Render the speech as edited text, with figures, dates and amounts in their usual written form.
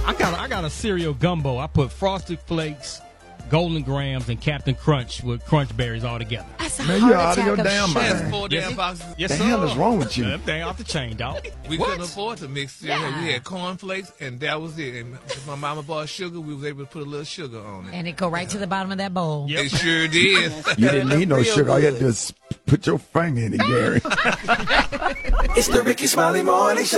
I got a cereal gumbo. I put Frosted Flakes, Golden Grams, and Captain Crunch with Crunch Berries all together. That's a Man, heart you're out of attack your of damn sugar. mind. That's 4 damn boxes. Yes, The sir. hell is wrong with you? That thing off the chain, dog. We What? couldn't afford to mix cereal. Yeah. We had cornflakes, and that was it. And if my mama bought sugar, we was able to put a little sugar on it. And it go right to the bottom of that bowl. Yep. It sure did. You didn't need no sugar. All you had to do is put your finger in it, Gary. It's the Ricky Smiley Morning Show.